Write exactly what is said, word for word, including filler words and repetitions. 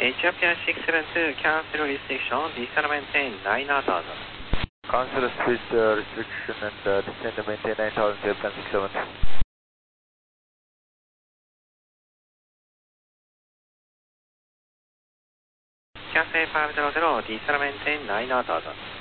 Ethiopia six seven two, cancel restriction, descend maintain nine thousand. Cancel speed uh, restriction and uh, descend and maintain nine thousand, Japan six seven two. Cafe five zero zero, descend maintain nine thousand.